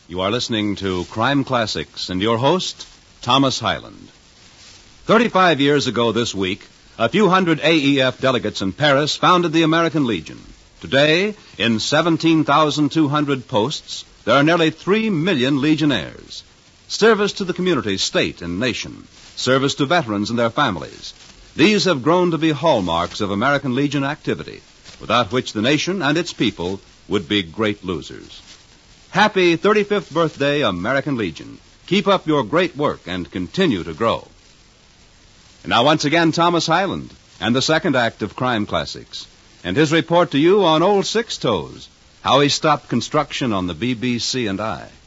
You are listening to Crime Classics and your host, Thomas Hyland. 35 years ago this week, a few hundred AEF delegates in Paris founded the American Legion. Today, in 17,200 posts, there are nearly 3 million legionnaires. Service to the community, state, and nation. Service to veterans and their families. These have grown to be hallmarks of American Legion activity, without which the nation and its people would be great losers. Happy 35th birthday, American Legion. Keep up your great work and continue to grow. And now once again, Thomas Hyland and the second act of Crime Classics, and his report to you on Old Six Toes, how he stopped construction on the BBC and I.